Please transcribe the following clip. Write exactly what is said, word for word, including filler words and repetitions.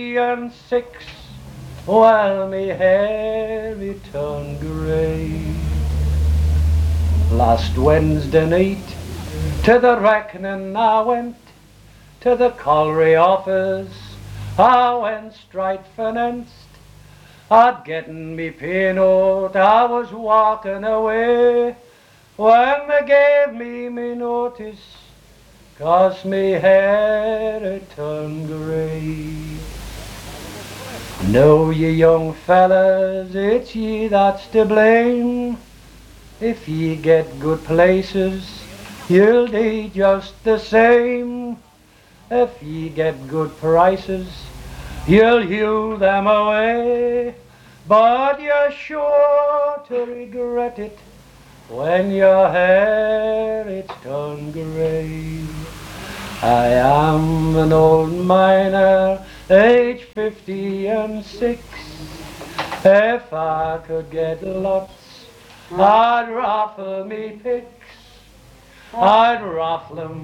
and six, while me hair it turned grey. Last Wednesday night to the reckoning I went, to the colliery office I went straight financed. I'd getten me pay note, I was walking away, when they gave me me notice, 'cause me hair it turned grey. Know ye young fellas, it's ye that's to blame. If ye get good places, you'll do just the same. If ye get good prices, you'll hew them away. But you're sure to regret it when your hair it's turned grey. I am an old miner, age fifty and six. If I could get lots, I'd raffle me picks. I'd raffle 'em